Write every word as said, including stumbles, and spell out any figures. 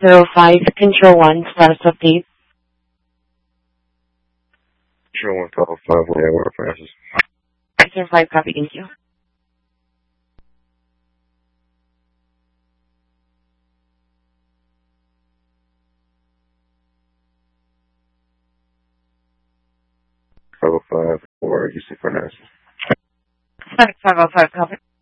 zero five, Control one, status update. Control one, call five, one, Air Francis. zero five, copy, thank you. five oh five, or you see Francis. five oh five, copy.